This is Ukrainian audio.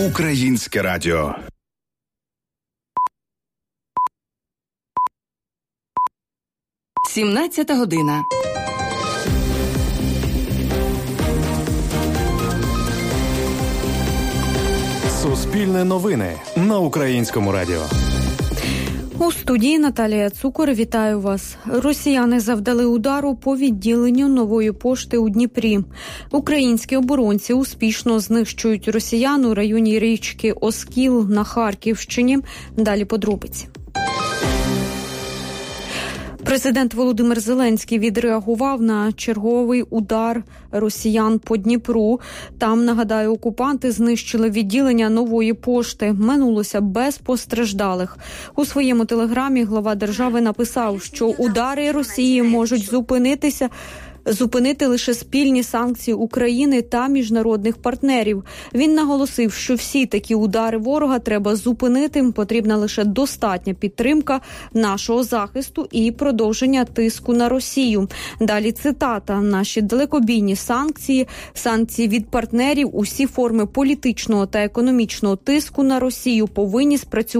Українське радіо. Сімнадцята година. Суспільне новини на Українському радіо. У студії Наталія Цукор. Вітаю вас. Росіяни завдали удару по відділенню Нової пошти у Дніпрі. Українські оборонці успішно знищують росіян у районі річки Оскіл на Харківщині. Далі подробиці. Президент Володимир Зеленський відреагував на черговий удар росіян по Дніпру. Там, нагадаю, окупанти знищили відділення Нової пошти. Минулося без постраждалих. У своєму телеграмі глава держави написав, що удари Росії можуть зупинити лише спільні санкції України та міжнародних партнерів. Він наголосив, що всі такі удари ворога треба зупинити, потрібна лише достатня підтримка нашого захисту і продовження тиску на Росію. Далі цитата: «Наші далекобійні санкції від партнерів, усі форми політичного та економічного тиску на Росію повинні спрацювати